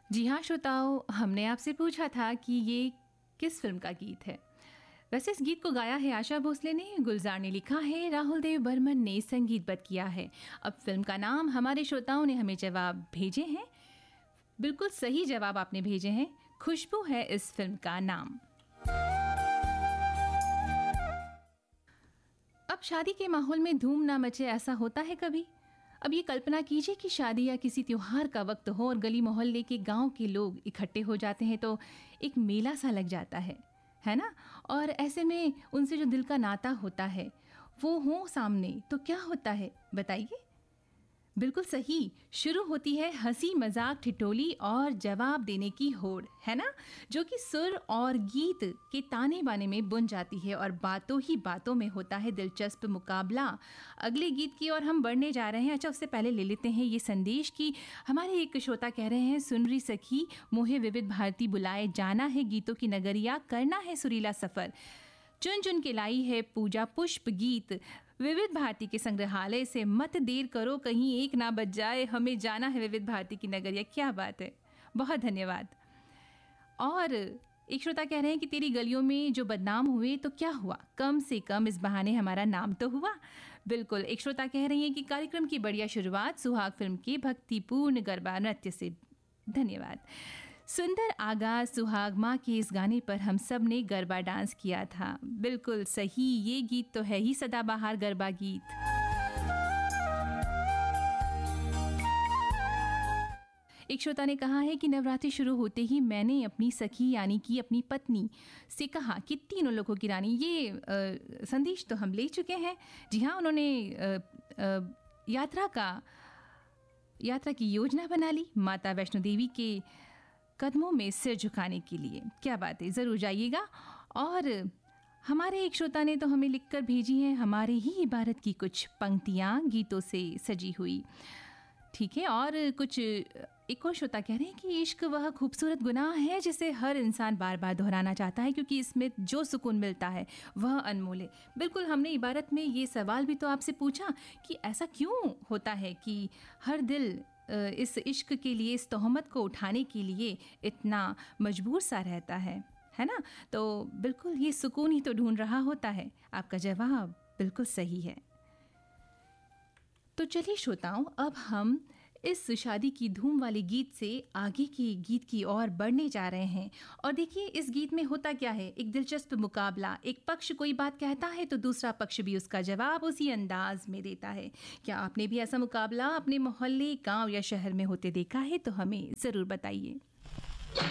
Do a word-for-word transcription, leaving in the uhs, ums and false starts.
जी हाँ श्रोताओं, हमने आपसे पूछा था कि ये किस फिल्म का गीत है। वैसे इस गीत को गाया है आशा भोसले ने, गुलजार ने लिखा है, राहुल देव बर्मन ने संगीतबद्ध किया है। अब फिल्म का नाम हमारे श्रोताओं ने हमें जवाब भेजे हैं। बिल्कुल सही जवाब आपने भेजे हैं, खुशबू है इस फिल्म का नाम। अब शादी के माहौल में धूम ना मचे, ऐसा होता है कभी? अब ये कल्पना कीजिए कि शादी या किसी त्योहार का वक्त हो और गली मोहल्ले के गांव के लोग इकट्ठे हो जाते हैं तो एक मेला सा लग जाता है है ना। और ऐसे में उनसे जो दिल का नाता होता है वो हो सामने तो क्या होता है बताइए। बिल्कुल सही, शुरू होती है हंसी मजाक ठिठोली और जवाब देने की होड़, है ना, जो कि सुर और गीत के ताने बाने में बुन जाती है और बातों ही बातों में होता है दिलचस्प मुकाबला। अगले गीत की ओर हम बढ़ने जा रहे हैं। अच्छा, उससे पहले ले लेते हैं ये संदेश कि हमारे एक श्रोता कह रहे हैं, सुन रही सखी मोहे विविध भारती बुलाए, जाना है गीतों की नगरिया, करना है सुरीला सफर, चुन चुन के लाई है पूजा पुष्प गीत, विविध भारती के संग्रहालय से मत देर करो कहीं एक ना बच जाए, हमें जाना है विविध भारती की नगरिया। क्या बात है, बहुत धन्यवाद। और एक श्रोता कह रहे हैं कि तेरी गलियों में जो बदनाम हुए तो क्या हुआ, कम से कम इस बहाने हमारा नाम तो हुआ। बिल्कुल, एक श्रोता कह रही हैं कि कार्यक्रम की बढ़िया शुरुआत सुहाग फिल्म के भक्तिपूर्ण गरबा नृत्य से। धन्यवाद। सुंदर आगाज सुहाग माँ के इस गाने पर हम सब ने गरबा डांस किया था। बिल्कुल सही, ये गीत तो है ही सदाबहार गरबा गीत। एक श्रोता ने कहा है कि नवरात्रि शुरू होते ही मैंने अपनी सखी यानी कि अपनी पत्नी से कहा कि तीनों लोगों की रानी। ये आ, संदेश तो हम ले चुके हैं। जी हाँ, उन्होंने आ, आ, यात्रा का यात्रा की योजना बना ली माता वैष्णो देवी के कदमों में सिर झुकाने के लिए। क्या बात है, ज़रूर जाइएगा। और हमारे एक श्रोता ने तो हमें लिखकर भेजी हैं हमारे ही इबारत की कुछ पंक्तियाँ गीतों से सजी हुई। ठीक है, और कुछ एक और श्रोता कह रहे हैं कि इश्क वह खूबसूरत गुनाह है जिसे हर इंसान बार बार दोहराना चाहता है क्योंकि इसमें जो सुकून मिलता है वह अनमोल है। बिल्कुल, हमने इबारत में ये सवाल भी तो आपसे पूछा कि ऐसा क्यों होता है कि हर दिल इस इश्क के लिए, इस तोहमत को उठाने के लिए इतना मजबूर सा रहता है, है ना। तो बिल्कुल ये सुकून ही तो ढूंढ रहा होता है। आपका जवाब बिल्कुल सही है। तो चलिए श्रोताओं, अब हम इस शादी की धूम वाले गीत से आगे के गीत की ओर बढ़ने जा रहे हैं। और देखिए इस गीत में होता क्या है, एक दिलचस्प मुकाबला। एक पक्ष कोई बात कहता है तो दूसरा पक्ष भी उसका जवाब उसी अंदाज में देता है। क्या आपने भी ऐसा मुकाबला अपने मोहल्ले, गांव या शहर में होते देखा है? तो हमें ज़रूर बताइए।